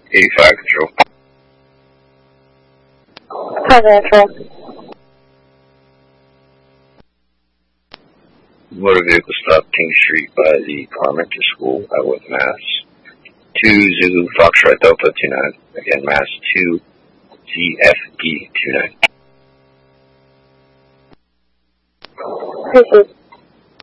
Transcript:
85 control. Hi, Control. Motor vehicle stopped King Street by the Carmenter School, Atwood, Mass. 2 Zulu Foxtrot Delta 29. Again, Mass 2 ZFD 29. Appreciate it.